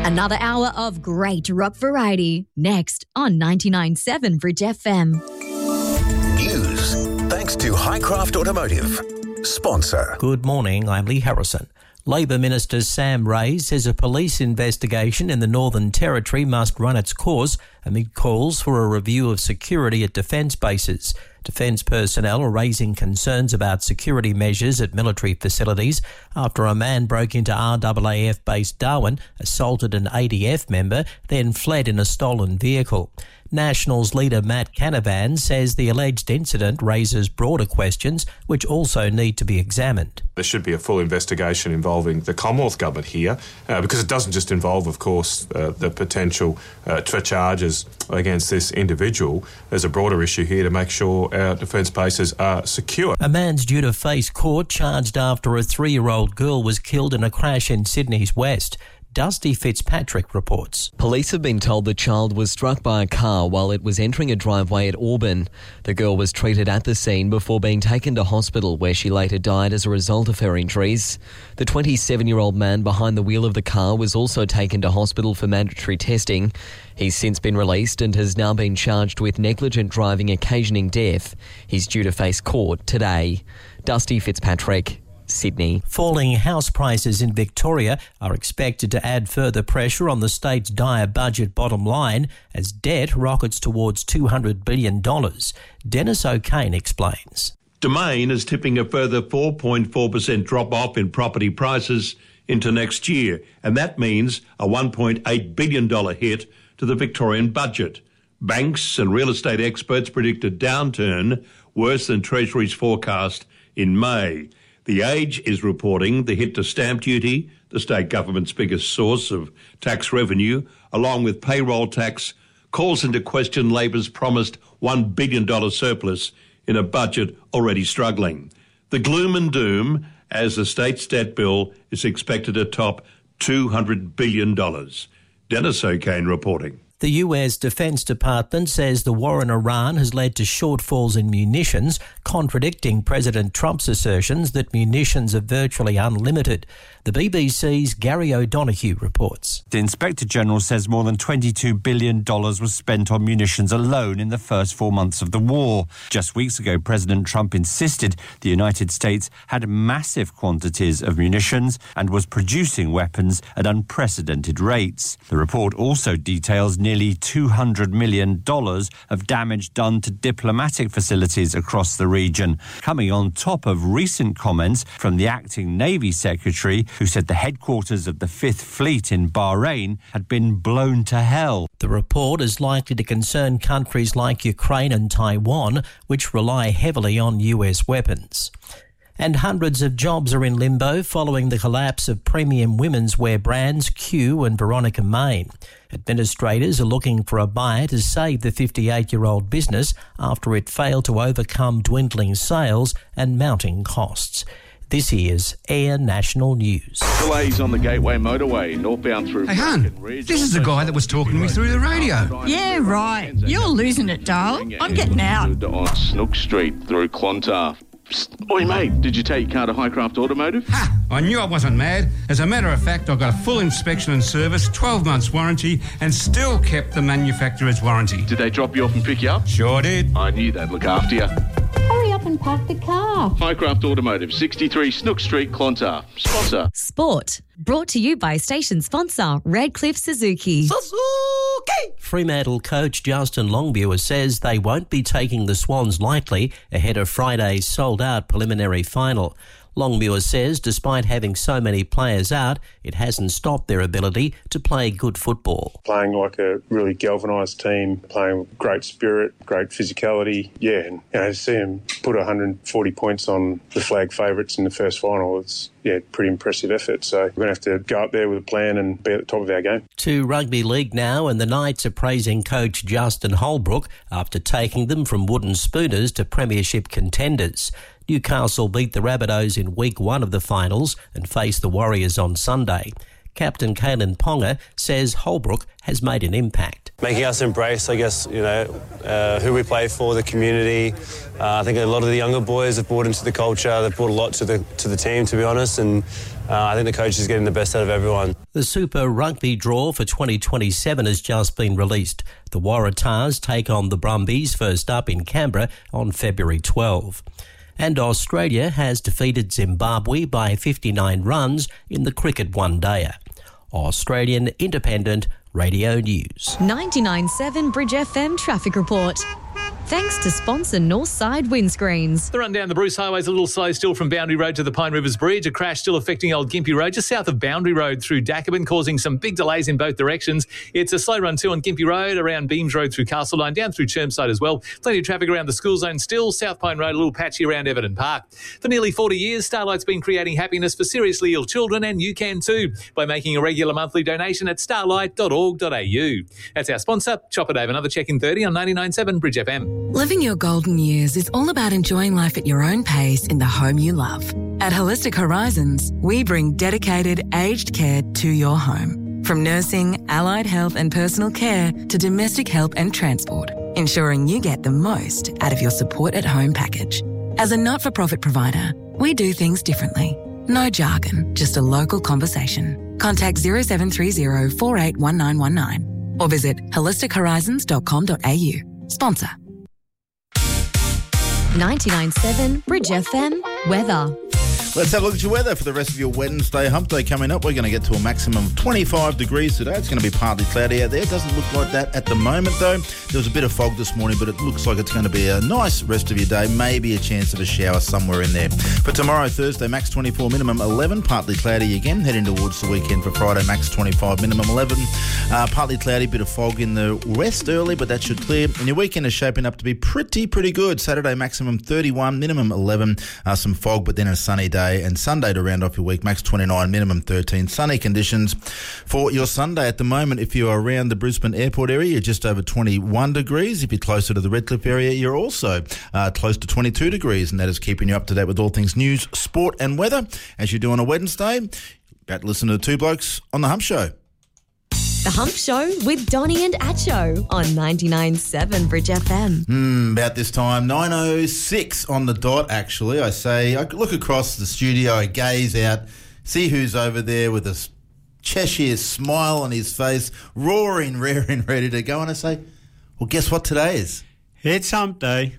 Another hour of great rock variety next on 99.7 Bridge FM. News thanks to Highcraft Automotive. Sponsor. Good morning, I'm Lee Harrison. Labor Minister Sam Ray's says a police investigation in the Northern Territory must run its course amid calls for a review of security at defence bases. Defence personnel are raising concerns about security measures at military facilities after a man broke into RAAF base Darwin, assaulted an ADF member, then fled in a stolen vehicle. Nationals leader Matt Canavan says the alleged incident raises broader questions which also need to be examined. There should be a full investigation involving the Commonwealth Government here because it doesn't just involve, of course, the potential charges against this individual. There's a broader issue here to make sure our defence bases are secure. A man's due to face court charged after a 3-year-old girl was killed in a crash in Sydney's west. Dusty Fitzpatrick reports. Police have been told the child was struck by a car while it was entering a driveway at Auburn. The girl was treated at the scene before being taken to hospital, where she later died as a result of her injuries. The 27-year-old man behind the wheel of the car was also taken to hospital for mandatory testing. He's since been released and has now been charged with negligent driving occasioning death. He's due to face court today. Dusty Fitzpatrick, Sydney. Falling house prices in Victoria are expected to add further pressure on the state's dire budget bottom line as debt rockets towards $200 billion. Dennis O'Kane explains. Domain is tipping a further 4.4% drop-off in property prices into next year, and that means a $1.8 billion hit to the Victorian budget. Banks and real estate experts predict a downturn worse than Treasury's forecast in May. The Age is reporting the hit to stamp duty, the state government's biggest source of tax revenue, along with payroll tax, calls into question Labor's promised $1 billion surplus in a budget already struggling. The gloom and doom as the state's debt bill is expected to top $200 billion. Dennis O'Kane reporting. The US Defense Department says the war in Iran has led to shortfalls in munitions, contradicting President Trump's assertions that munitions are virtually unlimited. The BBC's Gary O'Donoghue reports. The Inspector General says more than $22 billion was spent on munitions alone in the first 4 months of the war. Just weeks ago, President Trump insisted the United States had massive quantities of munitions and was producing weapons at unprecedented rates. The report also details nearly $200 million of damage done to diplomatic facilities across the region, coming on top of recent comments from the acting Navy Secretary, who said the headquarters of the 5th Fleet in Bahrain had been blown to hell. The report is likely to concern countries like Ukraine and Taiwan, which rely heavily on US weapons. And hundreds of jobs are in limbo following the collapse of premium women's wear brands Q and Veronica Main. Administrators are looking for a buyer to save the 58-year-old business after it failed to overcome dwindling sales and mounting costs. This is Air National News. Delays on the Gateway Motorway, northbound through... Hey, hon, this is the guy that was talking to me through the radio. Yeah, right. You're losing it, darling. I'm getting out. On Snook Street through Clontarf. Psst. Oi, mate, did you take your car to Highcraft Automotive? Ha! I knew I wasn't mad. As a matter of fact, I got a full inspection and service, 12 months warranty, and still kept the manufacturer's warranty. Did they drop you off and pick you up? Sure did. I knew they'd look after you. Hurry up and park the car. Highcraft Automotive, 63 Snook Street, Clontarf. Sponsor. Sport. Brought to you by station sponsor Redcliffe Suzuki. Fremantle coach Justin Longmuir says they won't be taking the Swans lightly ahead of Friday's sold-out preliminary final. Longmuir says despite having so many players out, it hasn't stopped their ability to play good football. Playing like a really galvanised team, playing with great spirit, great physicality. Yeah, and to see them put 140 points on the flag favourites in the first final, it's pretty impressive effort. So we're going to have to go up there with a plan and be at the top of our game. To rugby league now, and the Knights are praising coach Justin Holbrook after taking them from wooden spooners to premiership contenders. Newcastle beat the Rabbitohs in week 1 of the finals and face the Warriors on Sunday. Captain Kalen Ponga says Holbrook has made an impact. Making us embrace, I guess, who we play for, the community. I think a lot of the younger boys have brought into the culture. They've brought a lot to the team, to be honest, and I think the coach is getting the best out of everyone. The Super Rugby draw for 2027 has just been released. The Waratahs take on the Brumbies first up in Canberra on February 12. And Australia has defeated Zimbabwe by 59 runs in the cricket one-dayer. Australian Independent Radio News. 99.7 Bridge FM traffic report. Thanks to sponsor Northside Windscreens. The run down the Bruce Highway is a little slow still from Boundary Road to the Pine Rivers Bridge. A crash still affecting Old Gympie Road just south of Boundary Road through Dacabin, causing some big delays in both directions. It's a slow run too on Gympie Road, around Beams Road through Castle Line, down through Chermside as well. Plenty of traffic around the school zone still. South Pine Road a little patchy around Everton Park. For nearly 40 years, Starlight's been creating happiness for seriously ill children, and you can too by making a regular monthly donation at starlight.org.au. That's our sponsor. Chopper Dave, another check in 30 on 99.7 Bridge FM. Living your golden years is all about enjoying life at your own pace in the home you love. At Holistic Horizons, we bring dedicated aged care to your home. From nursing, allied health and personal care to domestic help and transport, ensuring you get the most out of your support at home package. As a not-for-profit provider, we do things differently. No jargon, just a local conversation. Contact 0730 481919 or visit holistichorizons.com.au. Sponsor. 99.7 Bridge FM weather. Let's have a look at your weather for the rest of your Wednesday hump day coming up. We're going to get to a maximum of 25 degrees today. It's going to be partly cloudy out there. It doesn't look like that at the moment, though. There was a bit of fog this morning, but it looks like it's going to be a nice rest of your day. Maybe a chance of a shower somewhere in there. For tomorrow, Thursday, max 24, minimum 11. Partly cloudy again. Heading towards the weekend for Friday, max 25, minimum 11. Partly cloudy, bit of fog in the west early, but that should clear. And your weekend is shaping up to be pretty good. Saturday, maximum 31, minimum 11. Some fog, but then a sunny day. And Sunday to round off your week, max 29, minimum 13. Sunny conditions for your Sunday at the moment. If you are around the Brisbane airport area, you're just over 21 degrees. If you're closer to the Redcliffe area, you're also close to 22 degrees. And that is keeping you up to date with all things news, sport and weather. As you do on a Wednesday, about to listen to the Two Blokes on the Hump Show. The Hump Show with Donnie and Acho on 99.7 Bridge FM. About this time, 9:06 on the dot, actually. I look across the studio, I gaze out, see who's over there with a Cheshire smile on his face, roaring, raring, ready to go. And I say, well, guess what today is? It's Hump Day.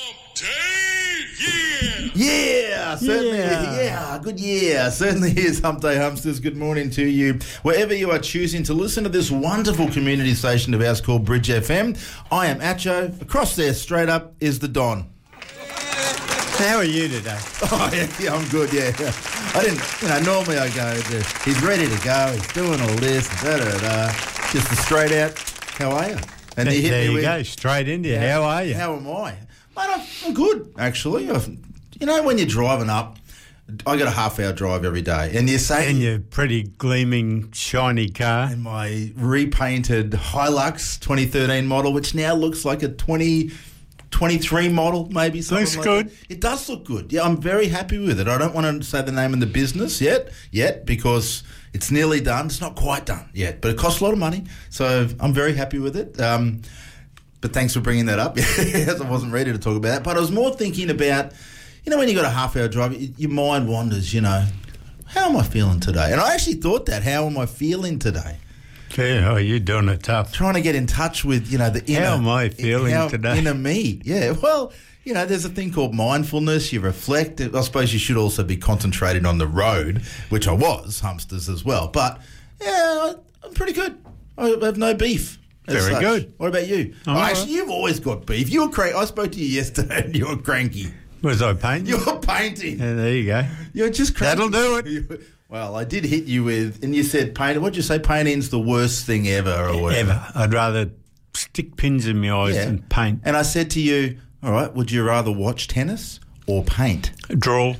Yeah, certainly. Yeah, good year. Certainly is Hump Day, Humpsters. Good morning to you. Wherever you are choosing to listen to this wonderful community station of ours called Bridge FM, I am Acho. Across there, straight up, is the Don. How are you today? Oh, yeah, I'm good, yeah. I didn't, normally I go, he's ready to go, he's doing all this, just a straight out, how are you? And there you go, straight into you. How are you? How am I? Mate, I'm good, actually. When you're driving up, I got a half-hour drive every day. And you say... In your pretty gleaming, shiny car. In my repainted Hilux 2013 model, which now looks like a 2023 model, maybe. Looks like good. It does look good. Yeah, I'm very happy with it. I don't want to say the name of the business yet, because it's nearly done. It's not quite done yet, but it costs a lot of money. So I'm very happy with it. But thanks for bringing that up. I wasn't ready to talk about that. But I was more thinking about... when you got a half-hour drive, your mind wanders, how am I feeling today? And I actually thought that, how am I feeling today? Yeah, you're doing it tough. Trying to get in touch with, the inner... How am I feeling today? Inner me, yeah. Well, there's a thing called mindfulness. You reflect. I suppose you should also be concentrating on the road, which I was, Humpsters, as well. But, yeah, I'm pretty good. I have no beef. Very good. What about you? Actually, you've always got beef. You were cranky. I spoke to you yesterday and you were cranky. Was I painting? You were painting. Yeah, there you go. You're just cranky. That'll do it. Well, I did hit you with, and you said painting. What'd you say? Painting's the worst thing ever or whatever. Ever. I'd rather stick pins in my eyes than paint. And I said to you, all right, would you rather watch tennis or paint? Draw.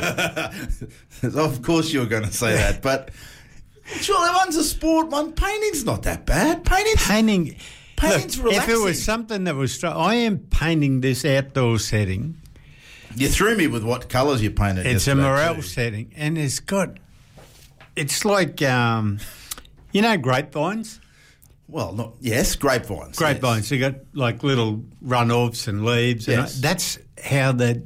Of course you were going to say that, but surely one's a sport, painting's not that bad. Painting's relaxing. If it was something that was... I am painting this outdoor setting. You threw me with what colours you painted. It's a morel setting, and it's got... It's like, grapevines? Well, yes, grapevines. Grapevines. Yes. You got like little runoffs and leaves. Yes. And that's how the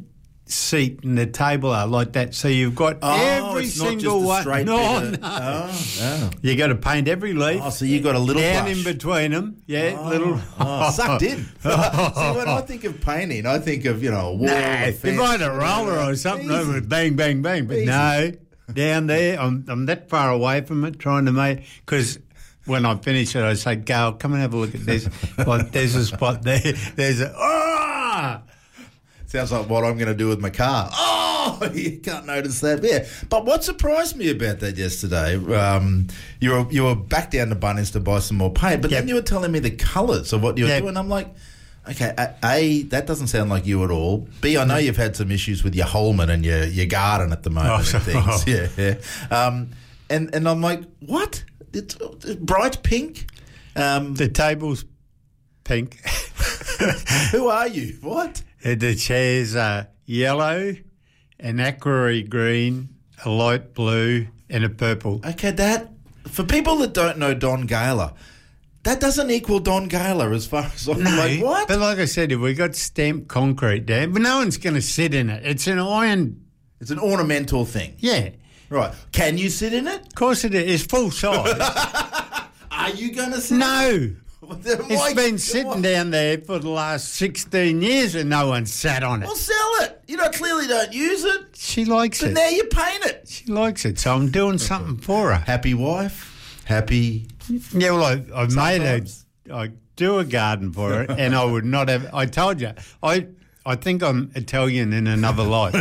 seat and the table are like that. So you've got every it's not single just a one. straight No, bit of- no. Oh. You got to paint every leaf. Oh, so you got a little down brush. in between them. Yeah, little. Sucked in. See, when I think of painting, I think of, a wall. a If fence, I had a roller or something, it would bang, bang, bang. But Easy. no, down there, I'm that far away from it, trying to make, because when I finish it, I say, Gail, come and have a look at this. Like, there's a spot there. There's a, Sounds like what I'm going to do with my car. Oh, you can't notice that. Yeah. But what surprised me about that yesterday, you were back down to Bunnings to buy some more paint, but then you were telling me the colours of what you were doing. I'm like, okay, A, that doesn't sound like you at all. B, I know you've had some issues with your Holman and your garden at the moment and things. Yeah. And I'm like, what? It's bright pink? the table's pink. Who are you? What? The chairs are yellow, an aqua green, a light blue, and a purple. Okay, that, for people that don't know Don Gaylor, that doesn't equal Don Gaylor as far as I'm like, what? But like I said, if we got stamped concrete there, but no one's going to sit in it. It's an iron. It's an ornamental thing. Yeah. Right. Can you sit in it? Of course it is. It's full size. Are you going to sit No. in it? It's been sitting down there for the last 16 years and no one sat on it. Well, sell it. You clearly don't use it. She likes but it. Now you paint it. She likes it, so I'm doing something for her. Happy wife. Happy. Yeah, well, I've made I do a garden for her, and I would not have. I told you, I think I'm Italian in another life.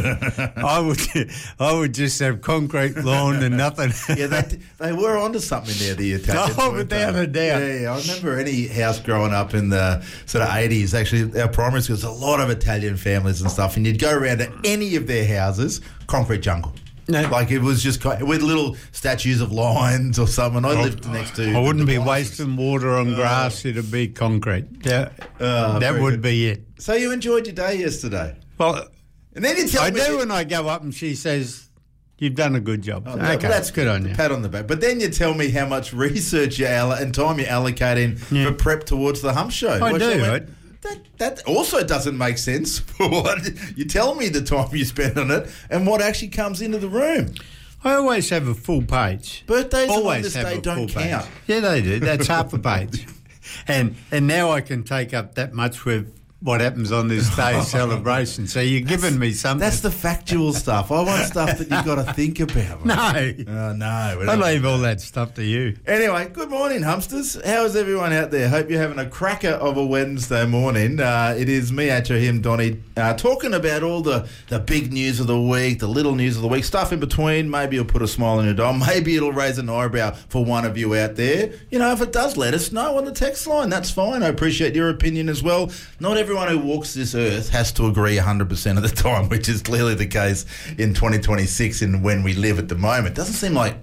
I would just have concrete lawn and nothing. Yeah, they were onto something there, the Italians. Oh, without a doubt. Yeah, I remember any house growing up in the sort of 80s, actually, our primary school, there's a lot of Italian families and stuff, and you'd go around to any of their houses, concrete jungle. No. Like it was just with little statues of lions or something. I lived next to. I wouldn't be wasting water on grass. It'd be concrete. Yeah, that would be it. So you enjoyed your day yesterday? Well, and then you tell me. I do when I go up and she says, "You've done a good job." Oh, okay, that's good on you. Pat on the back. But then you tell me how much research and time you're allocating for prep towards the Hump Show. I do. That also doesn't make sense. You tell me the time you spend on it and what actually comes into the room. I always have a full page. Birthdays always on this have day a don't full count. Page. Yeah, they do. That's half a page. And now I can take up that much with what happens on this day's celebration. So you're giving me something. That's the factual stuff. I want stuff that you've got to think about. Mate. No. No. I leave all that stuff to you. Anyway, good morning, Humpsters. How's everyone out there? Hope you're having a cracker of a Wednesday morning. It is me, Atcho, him, Donnie, talking about all the big news of the week, the little news of the week, stuff in between. Maybe it'll put a smile on your dome. Maybe it'll raise an eyebrow for one of you out there. If it does, let us know on the text line. That's fine. I appreciate your opinion as well. Not everyone who walks this earth has to agree 100% of the time, which is clearly the case in 2026 and when we live at the moment. Doesn't seem like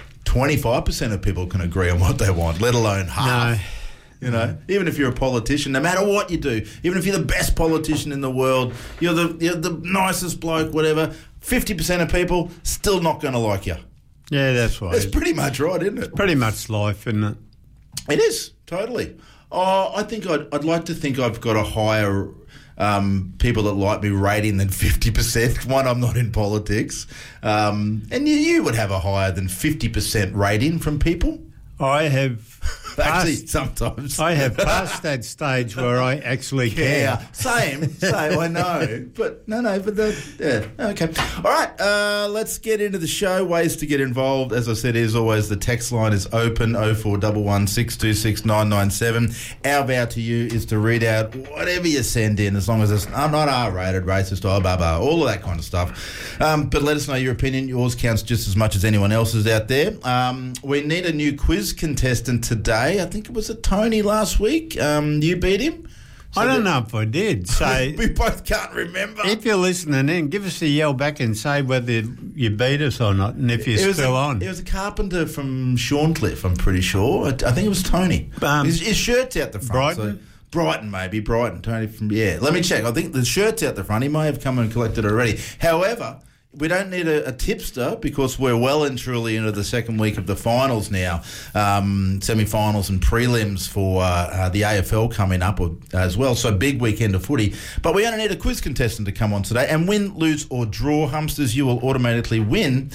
25% of people can agree on what they want, let alone half. No. Even if you're a politician, no matter what you do, even if you're the best politician in the world, you're the nicest bloke, whatever, 50% of people still not going to like you. Yeah, that's right. That's pretty much right, isn't it? Pretty much life, isn't it? It is, totally. I think I'd like to think I've got a higher people that like me rating than 50%. One, I'm not in politics. And you would have a higher than 50% rating from people. I have... Actually, sometimes. I have passed that stage where I actually care. Same, I know. But, okay. All right, let's get into the show. Ways to get involved. As I said, as always, the text line is open, 0411 626 997. Our vow to you is to read out whatever you send in, as long as it's not R-rated, racist, all of that kind of stuff. But let us know your opinion. Yours counts just as much as anyone else's out there. We need a new quiz contestant today. I think it was a Tony last week. You beat him? I don't know if I did. So we both can't remember. If you're listening in, give us a yell back and say whether you beat us or not, and if you're still on. It was a carpenter from Shorncliffe, I'm pretty sure. I think it was Tony. His shirt's out the front. Brighton, Tony from, Let me check. I think the shirt's out the front. He may have come and collected it already. However, we don't need a tipster because we're well and truly into the second week of the finals now, semi-finals and prelims for the AFL coming up as well. So big weekend of footy. But we only need a quiz contestant to come on today. And win, lose or draw, Humpsters, you will automatically win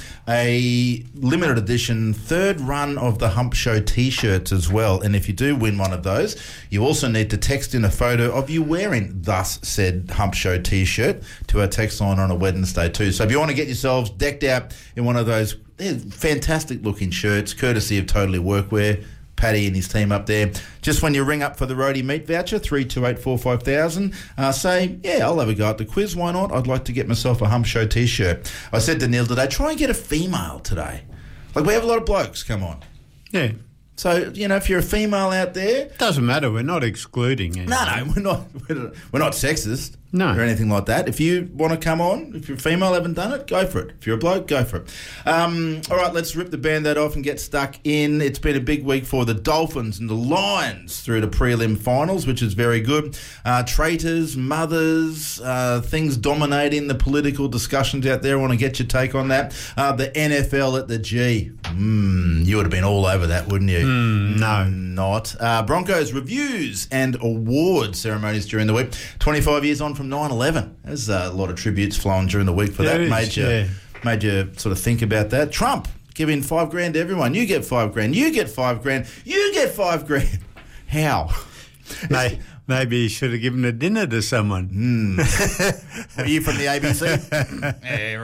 a limited edition third run of the Hump Show T-shirts as well. And if you do win one of those, you also need to text in a photo of you wearing thus said Hump Show T-shirt to our text line on a Wednesday too. So if you want to get yourselves decked out in one of those fantastic looking shirts, courtesy of Totally Workwear, Paddy and his team up there, just when you ring up for the roadie meat voucher, 32845000, say, yeah, I'll have a go at the quiz. Why not? I'd like to get myself a Hump Show T-shirt. I said to Neil today, try and get a female today. Like, we have a lot of blokes, come on. Yeah. So, you know, if you're a female out there... Doesn't matter, we're not excluding anyone. No, we're not sexist. No. Or anything like that. If you want to come on, if you're a female, haven't done it, go for it. If you're a bloke, go for it. All right, let's rip the Band-Aid off and get stuck in. It's been a big week for the Dolphins and the Lions through the prelim finals, which is very good. Traitors, mothers, things dominating the political discussions out there. I want to get your take on that. The NFL at the G. You would have been all over that, wouldn't you? No. Not. Broncos reviews and award ceremonies during the week. 25 years on from 9/11. There's a lot of tributes flowing during the week for that. Made you sort of think about that. Trump giving $5,000 to everyone. You get $5,000. You get $5,000. You get $5,000. How? Maybe he should have given a dinner to someone. Are you from the ABC? Yeah,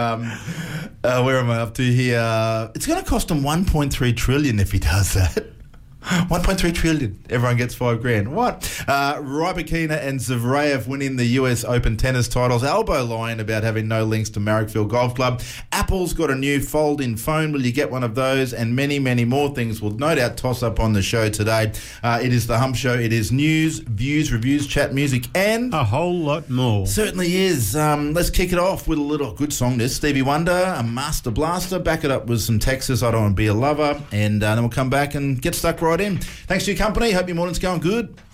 right. Where am I up to here? It's going to cost him $1.3 trillion if he does that. 1.3 trillion. Everyone gets $5,000. What? Rybakina and Zverev winning the US Open tennis titles. Albo lying about having no links to Marrickville Golf Club. Apple's got a new fold-in phone. Will you get one of those? And many, many more things will no doubt toss up on the show today. It is the Hump Show. It is news, views, reviews, chat, music, and a whole lot more. Certainly is. Let's kick it off with a little good song. There's Stevie Wonder, a Master Blaster. Back it up with some Texas, I Don't Want to Be a Lover. And then we'll come back and get stuck right in. Thanks for your company. Hope your morning's going good.